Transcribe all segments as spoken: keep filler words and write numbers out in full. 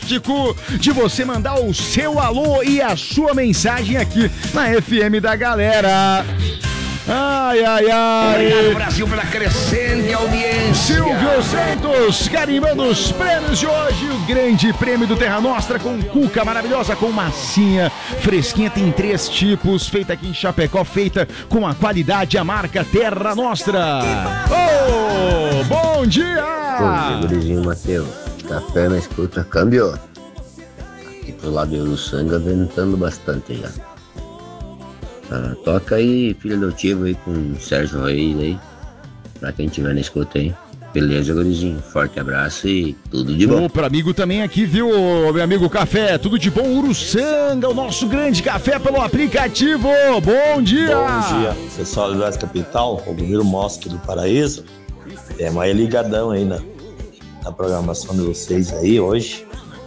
fantástico de você mandar o seu alô e a sua mensagem aqui na F M da galera. Ai, ai, ai. Obrigado, Brasil, pela crescente audiência. Silvio Santos, carimbando os prêmios de hoje. O grande prêmio do Terra Nostra com cuca maravilhosa, com massinha fresquinha. Tem três tipos, feita aqui em Chapecó, feita com a qualidade, a marca Terra Nostra. Oh, bom dia! Bom dia, gurizinho Matheus. Café na escuta, câmbio. Aqui pro lado do Uruçanga, ventando bastante já. Ah, toca aí, filho adotivo aí com o Sérgio Reis aí, pra quem tiver na escuta aí. Beleza, gurizinho? Forte abraço e tudo de bom. Opa, amigo também aqui, viu, meu amigo Café? Tudo de bom, Uruçanga, o nosso grande café pelo aplicativo. Bom dia! Bom dia, pessoal do Brás Capital, Romero Mosque do Paraíso. É mais ligadão aí na, na programação de vocês aí hoje.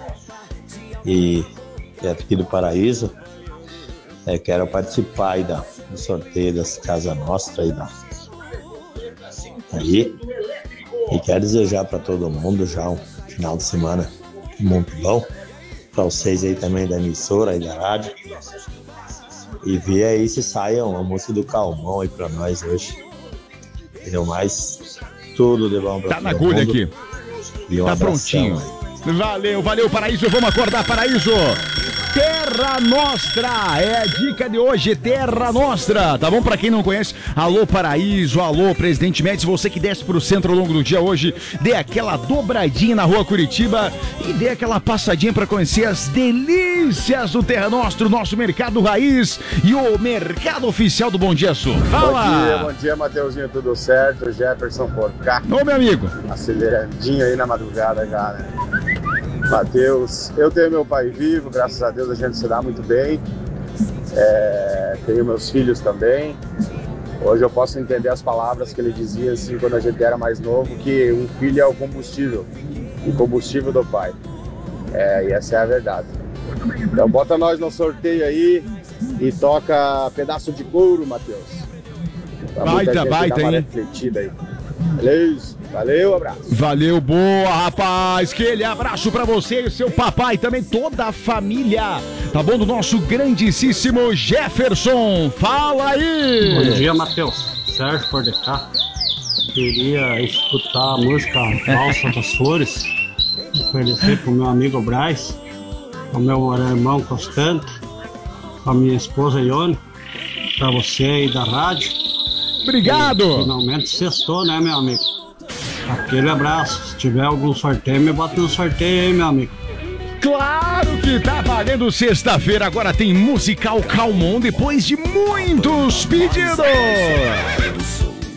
E é aqui do Paraíso. É, quero participar aí da, do sorteio das Casa Nostra aí, da, aí. E quero desejar para todo mundo já um final de semana muito bom. Para vocês aí também da emissora e da rádio. E ver aí se sai um almoço do Calmão aí para nós hoje. Entendeu? Mais tudo de bom pra Tá na agulha aqui. E um tá abração, prontinho. aí. Valeu, valeu, Paraíso. Vamos acordar, Paraíso. Terra Nostra é a dica de hoje, Terra Nostra, tá bom? Pra quem não conhece, alô Paraíso, alô Presidente Médici, você que desce pro centro ao longo do dia hoje, dê aquela dobradinha na rua Curitiba e dê aquela passadinha pra conhecer as delícias do Terra Nostra, o nosso mercado raiz e o mercado oficial do Bom Dia Sul. Fala! Bom dia, bom dia, Mateuzinho, tudo certo? Jefferson por cá. Ô, meu amigo. Aceleradinho aí na madrugada já, né? Mateus, eu tenho meu pai vivo, graças a Deus a gente se dá muito bem. É, tenho meus filhos também. Hoje eu posso entender as palavras que ele dizia assim quando a gente era mais novo, que um filho é o combustível, o combustível do pai. É, e essa é a verdade. Então bota nós no sorteio aí e toca pedaço de couro, Mateus. Baita, baita, hein? Refletida aí. Beleza? Valeu, abraço. Valeu, boa, rapaz. Aquele abraço pra você e o seu papai, também toda a família. Tá bom? Do nosso grandíssimo Jefferson. Fala aí. Bom dia, Matheus. Sérgio por cá. Queria escutar a música Valsa das Flores. Oferecer pro meu amigo Braz, pro meu irmão Constante, pra minha esposa Ione, pra você aí da rádio. Obrigado. E, finalmente sextou, né, meu amigo? Aquele abraço. Se tiver algum sorteio, me bota no sorteio aí, meu amigo. Claro que tá valendo sexta-feira. Agora tem Musical Calmon depois de muitos pedidos.